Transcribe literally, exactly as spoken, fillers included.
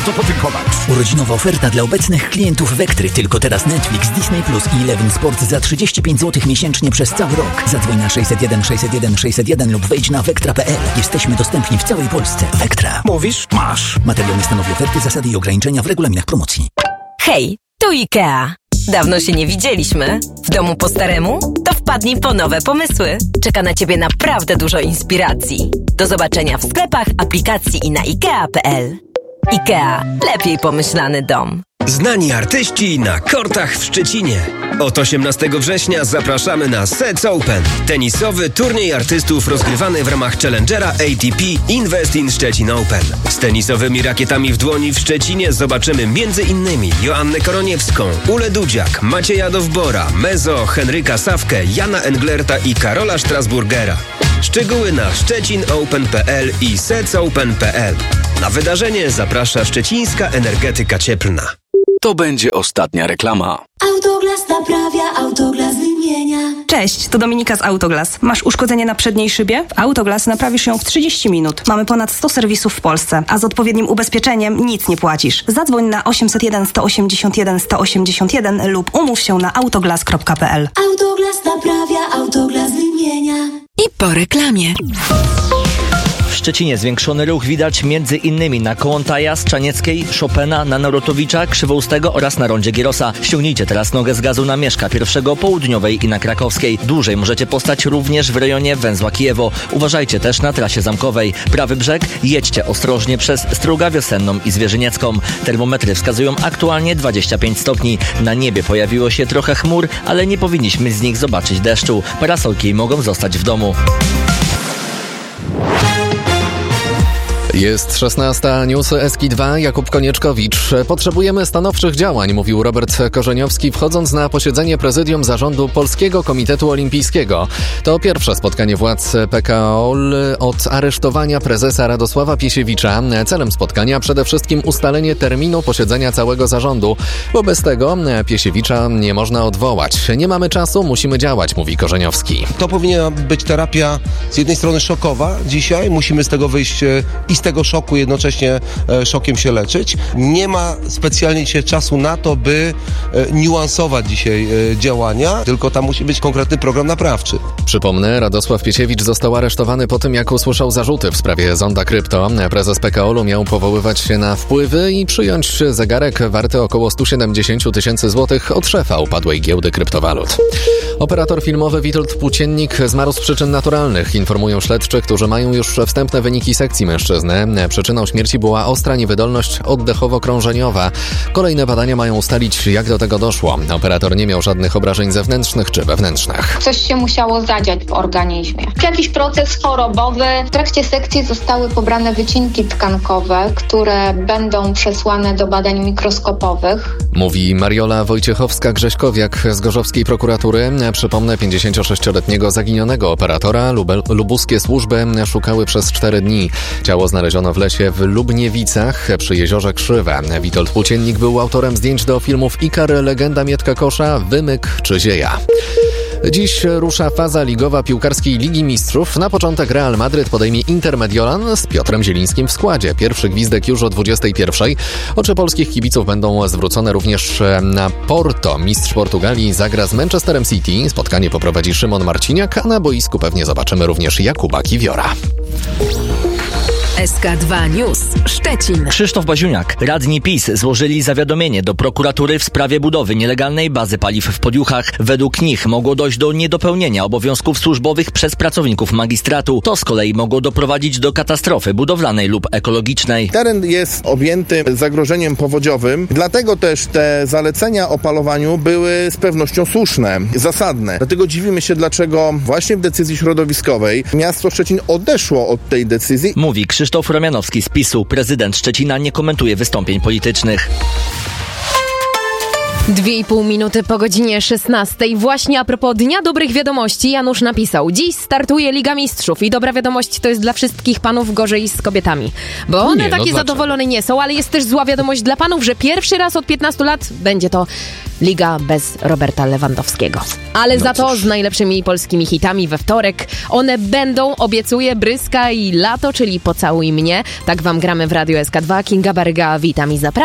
Co potynkować? Urodzinowa oferta dla obecnych klientów Wektry. Tylko teraz Netflix, Disney Plus i Eleven Sport za trzydzieści pięć złotych miesięcznie przez cały rok. Zadzwoń na sześćset jeden sześćset jeden sześćset jeden lub wejdź na wektra kropka pe el. Jesteśmy dostępni w całej Polsce. Wektra. Mówisz? Masz. Materiał nie stanowi oferty, zasady i ograniczenia w regulaminach promocji. Hej, tu IKEA. Dawno się nie widzieliśmy. W domu po staremu? To wpadnij po nowe pomysły. Czeka na Ciebie naprawdę dużo inspiracji. Do zobaczenia w sklepach, aplikacji i na ikea kropka pe el. IKEA. Lepiej pomyślany dom. Znani artyści na kortach w Szczecinie. Od osiemnastego września zapraszamy na Sets Open. Tenisowy turniej artystów rozgrywany w ramach Challengera A T P Invest in Szczecin Open. Z tenisowymi rakietami w dłoni w Szczecinie zobaczymy między innymi Joannę Koroniewską, Ulę Dudziak, Macieja Dowbora, Mezo, Henryka Sawkę, Jana Englerta i Karola Strasburgera. Szczegóły na szczecin open kropka pe el i sets open kropka pe el. Na wydarzenie zaprasza Szczecińska Energetyka Cieplna. To będzie ostatnia reklama. Autoglas naprawia, Autoglas wymienia. Cześć, to Dominika z Autoglas. Masz uszkodzenie na przedniej szybie? W Autoglas naprawisz ją w trzydzieści minut. Mamy ponad sto serwisów w Polsce, a z odpowiednim ubezpieczeniem nic nie płacisz. Zadzwoń na osiemset jeden sto osiemdziesiąt jeden sto osiemdziesiąt jeden lub umów się na autoglas kropka pe el. Autoglas naprawia, Autoglas wymienia. I po reklamie. W Szczecinie zwiększony ruch widać między innymi na Kołątaja, Strzanieckiej, Chopina, na Narutowicza, Krzywoustego oraz na rondzie Gierosa. Ściągnijcie teraz nogę z gazu na Mieszka pierwszego, Południowej i na Krakowskiej. Dłużej możecie postać również w rejonie węzła Kijewo. Uważajcie też na trasie zamkowej. Prawy brzeg, jedźcie ostrożnie przez Strugę Wiosenną i Zwierzyniecką. Termometry wskazują aktualnie dwadzieścia pięć stopni. Na niebie pojawiło się trochę chmur, ale nie powinniśmy z nich zobaczyć deszczu. Parasolki mogą zostać w domu. Jest szesnasta, newsy Eski dwa, Jakub Konieczkowicz. Potrzebujemy stanowczych działań, mówił Robert Korzeniowski, wchodząc na posiedzenie prezydium zarządu Polskiego Komitetu Olimpijskiego. To pierwsze spotkanie władz P K O L od aresztowania prezesa Radosława Piesiewicza. Celem spotkania przede wszystkim ustalenie terminu posiedzenia całego zarządu, bo bez tego Piesiewicza nie można odwołać. Nie mamy czasu, musimy działać, mówi Korzeniowski. To powinna być terapia z jednej strony szokowa dzisiaj, musimy z tego wyjść i z tego szoku jednocześnie e, szokiem się leczyć. Nie ma specjalnie dzisiaj czasu na to, by e, niuansować dzisiaj e, działania, tylko tam musi być konkretny program naprawczy. Przypomnę, Radosław Piesiewicz został aresztowany po tym, jak usłyszał zarzuty w sprawie Zonda Krypto. Prezes P K O L-u miał powoływać się na wpływy i przyjąć zegarek warty około sto siedemdziesiąt tysięcy złotych od szefa upadłej giełdy kryptowalut. Operator filmowy Witold Płóciennik zmarł z przyczyn naturalnych, informują śledczy, którzy mają już wstępne wyniki sekcji mężczyzny. Przyczyną śmierci była ostra niewydolność oddechowo-krążeniowa. Kolejne badania mają ustalić, jak do tego doszło. Operator nie miał żadnych obrażeń zewnętrznych czy wewnętrznych. Coś się musiało zadziać w organizmie. Jakiś proces chorobowy. W trakcie sekcji zostały pobrane wycinki tkankowe, które będą przesłane do badań mikroskopowych. Mówi Mariola Wojciechowska-Grześkowiak z gorzowskiej prokuratury. Przypomnę, pięćdziesięciosześcioletniego zaginionego operatora lube, lubuskie służby szukały przez cztery dni. Ciało znaleziono w lesie w Lubniewicach przy jeziorze Krzywe. Witold Płóciennik był autorem zdjęć do filmów Ikar, Legenda Mietka Kosza, Wymyk czy Zieja. Dziś rusza faza ligowa piłkarskiej Ligi Mistrzów. Na początek Real Madryt podejmie Inter Mediolan z Piotrem Zielińskim w składzie. Pierwszy gwizdek już o dwudziestej pierwszej. Oczy polskich kibiców będą zwrócone również na Porto. Mistrz Portugalii zagra z Manchesterem City. Spotkanie poprowadzi Szymon Marciniak, a na boisku pewnie zobaczymy również Jakuba Kiwiora. S K dwa News Szczecin. Krzysztof Baziuniak. Radni PiS złożyli zawiadomienie do prokuratury w sprawie budowy nielegalnej bazy paliw w Podjuchach. Według nich mogło dojść do niedopełnienia obowiązków służbowych przez pracowników magistratu. To z kolei mogło doprowadzić do katastrofy budowlanej lub ekologicznej. Teren jest objęty zagrożeniem powodziowym, dlatego też te zalecenia o palowaniu były z pewnością słuszne, zasadne. Dlatego dziwimy się, dlaczego właśnie w decyzji środowiskowej miasto Szczecin odeszło od tej decyzji. Mówi Krzysztof Romianowski z PiSu. Prezydent Szczecina nie komentuje wystąpień politycznych. Dwie i pół minuty po godzinie szesnastej. Właśnie a propos Dnia Dobrych Wiadomości Janusz napisał: dziś startuje Liga Mistrzów i dobra wiadomość to jest dla wszystkich panów, gorzej z kobietami. Bo one nie, takie no zadowolone nie są, ale jest też zła wiadomość dla panów, że pierwszy raz od piętnastu lat będzie to Liga bez Roberta Lewandowskiego. Ale No za to cóż. z najlepszymi polskimi hitami we wtorek. One będą, obiecuję, Bryska i Lato, czyli Pocałuj mnie. Tak wam gramy w Radio S K dwa. Kinga Baryga, witam i zapraszam.